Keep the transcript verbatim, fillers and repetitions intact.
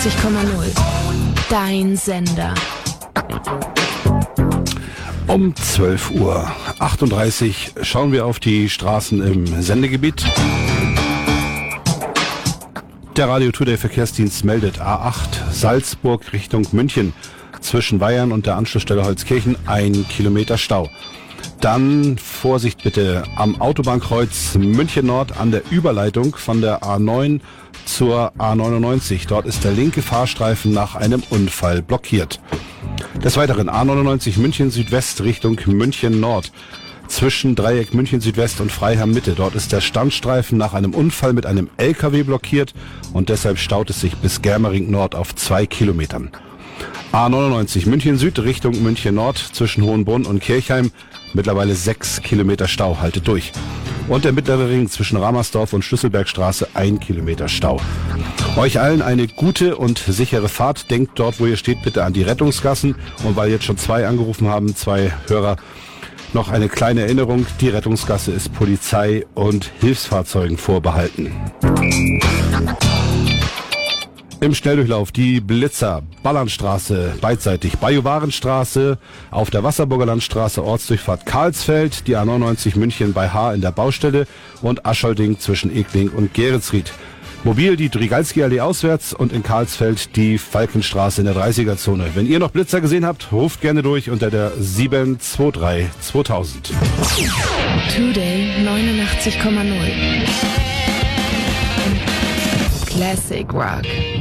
neunundachtzig Komma null. Dein Sender. Um zwölf Uhr achtunddreißig schauen wir auf die Straßen im Sendegebiet. Der Radio Today Verkehrsdienst meldet A acht Salzburg Richtung München. Zwischen Weyern und der Anschlussstelle Holzkirchen ein Kilometer Stau. Dann Vorsicht bitte am Autobahnkreuz München Nord an der Überleitung von der A neun zur A neunundneunzig. Dort ist der linke Fahrstreifen nach einem Unfall blockiert. Des Weiteren A neunundneunzig München Südwest Richtung München Nord. Zwischen Dreieck München Südwest und Freiham Mitte. Dort ist der Standstreifen nach einem Unfall mit einem L K W blockiert und deshalb staut es sich bis Germering Nord auf zwei Kilometern. A neunundneunzig München Süd Richtung München Nord zwischen Hohenbrunn und Kirchheim. Mittlerweile sechs Kilometer Stau, haltet durch. Und der mittlere Ring zwischen Ramersdorf und Schlüsselbergstraße ein Kilometer Stau. Euch allen eine gute und sichere Fahrt. Denkt dort, wo ihr steht, bitte an die Rettungsgassen. Und weil jetzt schon zwei angerufen haben, zwei Hörer, noch eine kleine Erinnerung. Die Rettungsgasse ist Polizei und Hilfsfahrzeugen vorbehalten. Im Schnelldurchlauf die Blitzer, Ballernstraße beidseitig, Bajuwarenstraße, auf der Wasserburger Landstraße Ortsdurchfahrt Karlsfeld, die A neunundneunzig München bei Haar in der Baustelle und Ascholdding zwischen Ekling und Geretsried. Mobil die Drigalski-Allee auswärts und in Karlsfeld die Falkenstraße in der dreißiger-Zone. Wenn ihr noch Blitzer gesehen habt, ruft gerne durch unter der sieben zwei drei zweitausend. Today neunundachtzig Komma null. Classic Rock.